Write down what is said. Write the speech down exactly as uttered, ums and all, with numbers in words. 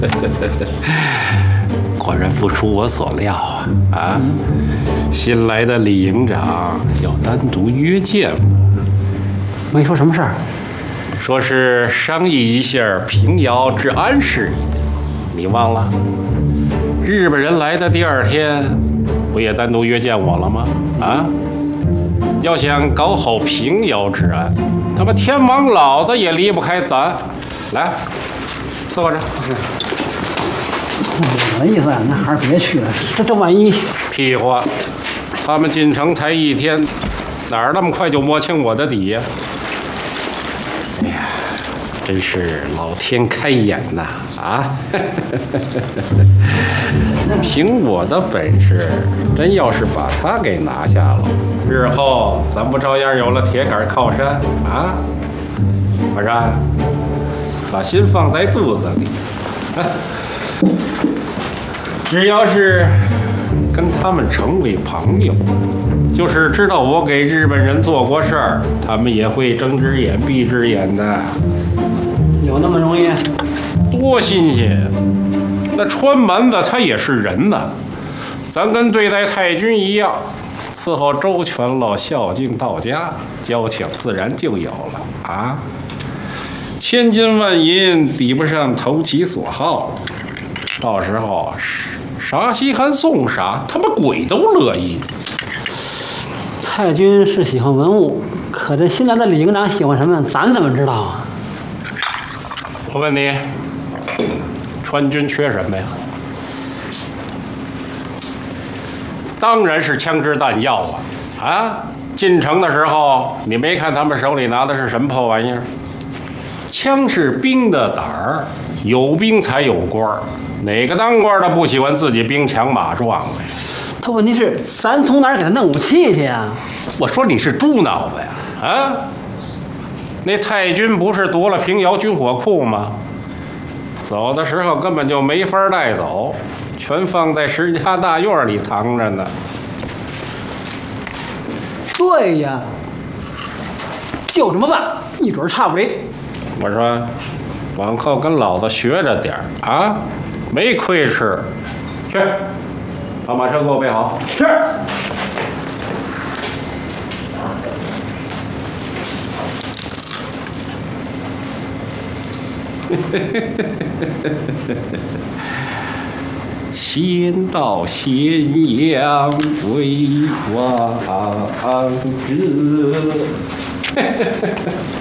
果然不出我所料啊！啊，新来的李营长要单独约见我， 没说什么事儿， 说是商议一下平遥治安事宜。你忘了？日本人来的第二天，不也单独约见我了吗？啊，要想搞好平遥治安，他妈天王老子也离不开咱。来，伺候着。 我的意思啊，那还是别去了。这这万一…… 屁话！他们进城才一天，哪儿那么快就摸清我的底呀？哎呀，真是老天开眼呐！啊！凭我的本事，真要是把他给拿下了，日后咱不照样有了铁杆靠山啊？我说，把心放在肚子里。啊只要是跟他们成为朋友，就是知道我给日本人做过事儿，他们也会睁只眼闭只眼的。 有那么容易？ 多新鲜！那川蛮子他也是人呐，咱跟对待太君一样，伺候周全了，孝敬到家，交情自然就有了啊！千金万银抵不上投其所好，到时候啥稀罕送啥，他妈鬼都乐意。 太君是喜欢文物，可这新来的李营长喜欢什么，咱怎么知道啊？ 我问你，川军缺什么呀？当然是枪支弹药啊！啊，进城的时候，你没看他们手里拿的是什么破玩意儿？枪是兵的胆儿，有兵才有官儿。哪个当官的不喜欢自己兵强马壮的呀？ 他问题是，咱从哪儿给他弄武器去呀？ 我说你是猪脑子呀！啊，那太君不是夺了平遥军火库吗？走的时候根本就没法带走，全放在石家大院里藏着呢。 对呀，就这么办，一准差不离。 我说，往后跟老子学着点儿啊，没亏吃。去，把马车给我备好。 是。 先到咸阳为王者。